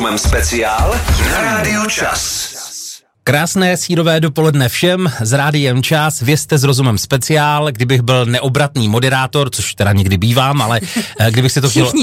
Mám speciál na Rádiu Čas. Krásné sírové dopoledne všem, z Rádiem Čas, vězte s rozumem speciál, kdybych byl neobratný moderátor, což teda někdy bývám, ale kdybych si to chtěl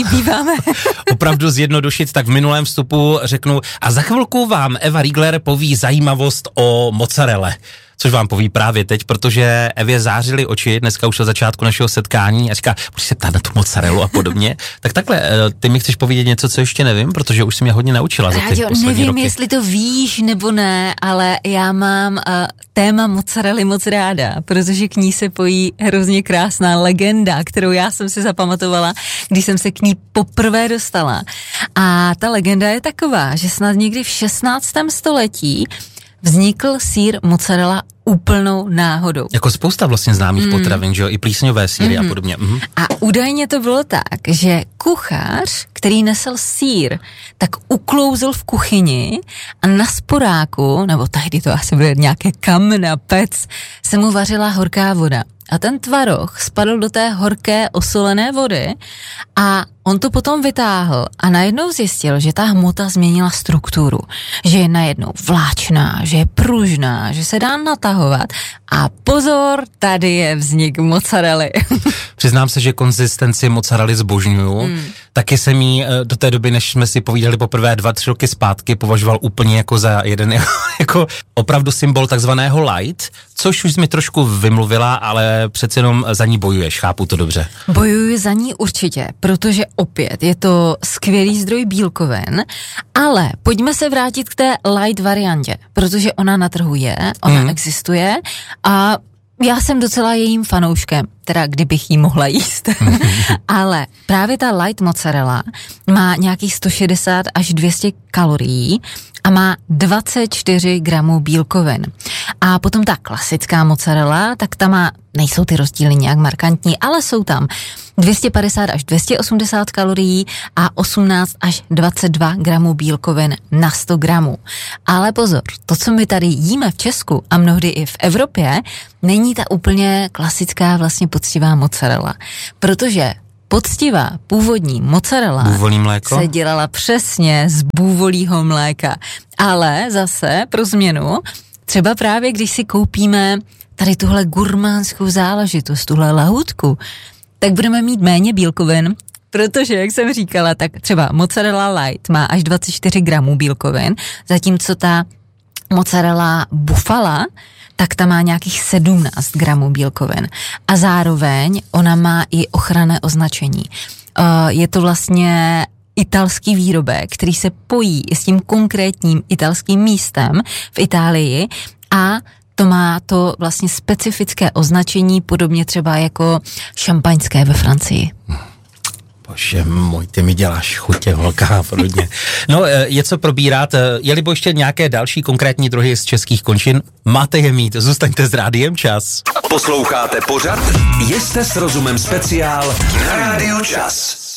opravdu zjednodušit, tak v minulém vstupu řeknu a za chvilku vám Eva Riegler poví zajímavost o mozzarelle. Což vám poví právě teď, protože Evě zářily oči dneska už od začátku našeho setkání a říká, můžeš se ptát na tu mozzarellu a podobně. Tak takhle, ty mi chceš povědět něco, co ještě nevím, protože už jsi mě hodně naučila za ty poslední nevím, roky. jestli to víš nebo ne, ale já mám téma mozzarelly moc ráda, protože k ní se pojí hrozně krásná legenda, kterou já jsem si zapamatovala, když jsem se k ní poprvé dostala. A ta legenda je taková, že snad někdy v 16. století vznikl sýr mozzarella úplnou náhodou. Jako spousta vlastně známých potravin, že jo, i plísňové sýry a podobně. A údajně to bylo tak, že kuchař, který nesl sýr, tak uklouzl v kuchyni a na sporáku, nebo tehdy to asi bude nějaké kamen a pec, se mu vařila horká voda. A ten tvaroh spadl do té horké osolené vody a on to potom vytáhl a najednou zjistil, že ta hmota změnila strukturu, že je najednou vláčná, že je pružná, že se dá natahovat a pozor, tady je vznik mozzarelly. Přiznám se, že konzistenci mozzarelly zbožňuju. Taky jsem jí do té doby, než jsme si povídali poprvé 2-3 roky zpátky, považoval úplně jako za jeden jako opravdu symbol takzvaného light, což už jsi mi trošku vymluvila, ale přece jenom za ní bojuješ, chápu to dobře. Bojuji za ní určitě, protože opět je to skvělý zdroj bílkovin, ale pojďme se vrátit k té light variantě, protože ona na trhu je, ona existuje a já jsem docela jejím fanouškem, teda kdybych jí mohla jíst. Ale právě ta light mozzarella má nějakých 160 až 200 kalorií a má 24 gramů bílkovin. A potom ta klasická mozzarella, tak ta má, nejsou ty rozdíly nějak markantní, ale jsou tam 250 až 280 kalorií a 18 až 22 gramů bílkovin na 100 gramů. Ale pozor, to, co my tady jíme v Česku a mnohdy i v Evropě, není ta úplně klasická vlastně poctivá mozzarella. Protože poctivá původní mozzarella se dělala přesně z bůvolího mléka. Ale zase pro změnu, třeba právě když si koupíme tady tuhle gurmánskou záležitost, tuhle lahůdku, tak budeme mít méně bílkovin, protože, jak jsem říkala, tak třeba mozzarella light má až 24 gramů bílkovin, zatímco ta mozzarella bufala, tak ta má nějakých 17 gramů bílkovin. A zároveň ona má i ochranné označení. Je to vlastně italský výrobek, který se pojí s tím konkrétním italským místem v Itálii a to má to vlastně specifické označení, podobně třeba jako šampaňské ve Francii. Bože můj, ty mi děláš chutě, holka, podobně. No, je co probírat, je-libo ještě nějaké další konkrétní druhy z českých končin, máte je mít, zůstaňte s Rádiem Čas. Posloucháte pořad Jste s rozumem speciál na Rádiu Čas.